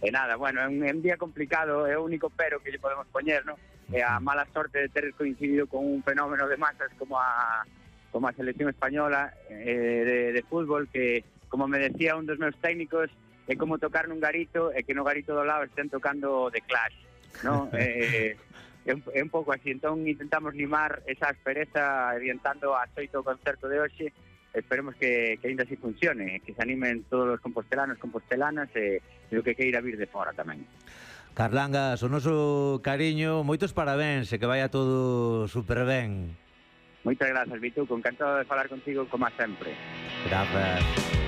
E nada, bueno, é un día complicado, é o único pero que lle podemos poñer, non? E a mala sorte de ter coincidido con un fenómeno de masas como a selección española de fútbol, que, como me decía un dos meus técnicos, é como tocar nun garito e que no garito do lado estén tocando The Clash, non? É un pouco así, entón intentamos limar esa aspereza orientando a xoito o concerto de hoxe. Esperemos que ainda así funcione, que se animen todos os compostelanos, compostelanas e o que queira vir de fora tamén. Carlangas, o noso cariño, moitos parabéns e que vaya todo super ben. Moitas grazas, Vituco, encantado de falar contigo como sempre. Grazas.